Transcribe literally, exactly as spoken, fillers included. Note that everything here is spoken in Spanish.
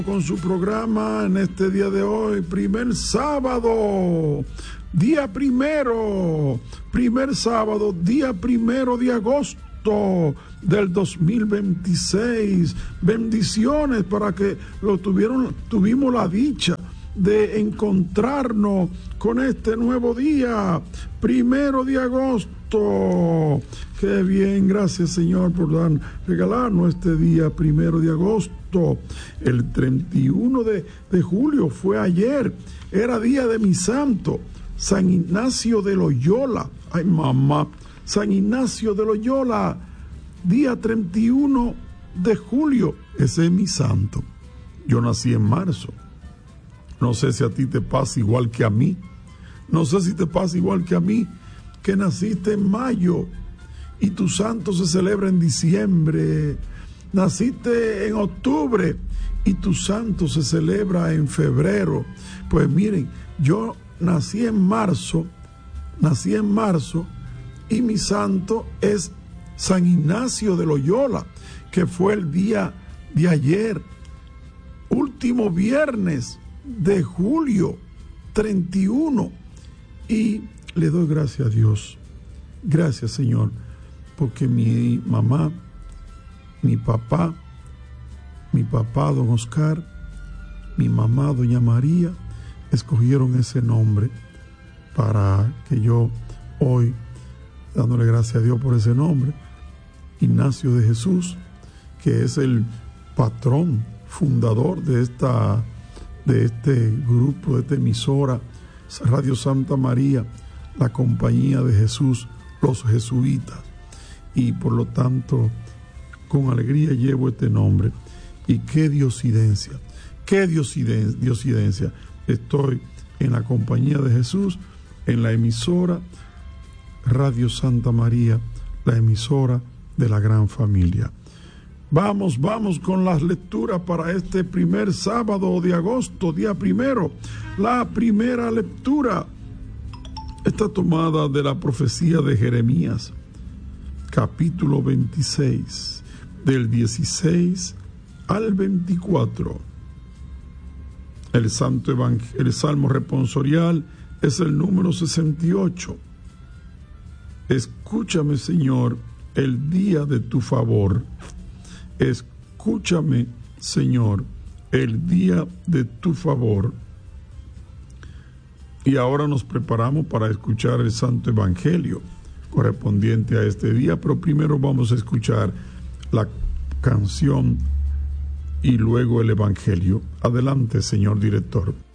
Con su programa en este día de hoy, primer sábado, día primero, primer sábado, día primero de agosto del dos mil veintiséis. Bendiciones para que lo tuvieron, tuvimos la dicha de encontrarnos con este nuevo día, primero de agosto. Qué bien, gracias Señor por dar, regalarnos este día primero de agosto. El treinta y uno de, de julio fue ayer, era día de mi santo, San Ignacio de Loyola. Ay mamá, San Ignacio de Loyola, día treinta y uno de julio, ese es mi santo. Yo nací en marzo. No sé si a ti te pasa igual que a mí. No sé si te pasa igual que a mí, que naciste en mayo y tu santo se celebra en diciembre. Naciste en octubre y tu santo se celebra en febrero. Pues miren, yo nací en marzo, nací en marzo y mi santo es San Ignacio de Loyola, que fue el día de ayer, último viernes de julio, treinta y uno, y le doy gracias a Dios, gracias Señor, porque mi mamá, mi papá, mi papá don Oscar, mi mamá doña María, escogieron ese nombre para que yo hoy, dándole gracias a Dios por ese nombre, Ignacio de Jesús, que es el patrón fundador de esta de este grupo, de esta emisora, Radio Santa María, la Compañía de Jesús, los jesuitas, y por lo tanto, con alegría llevo este nombre. Y qué diosidencia, qué diosidencia, diosidencia. Estoy en la Compañía de Jesús, en la emisora Radio Santa María, la emisora de la gran familia. Vamos, vamos con las lecturas para este primer sábado de agosto, día primero. La primera lectura está tomada de la profecía de Jeremías, capítulo veintiséis, del dieciséis al veinticuatro. El santo evang- el salmo responsorial es el número sesenta y ocho. Escúchame, Señor, el día de tu favor. Escúchame, Señor, el día de tu favor. Y ahora nos preparamos para escuchar el Santo Evangelio correspondiente a este día, pero primero vamos a escuchar la canción y luego el Evangelio. Adelante, señor director.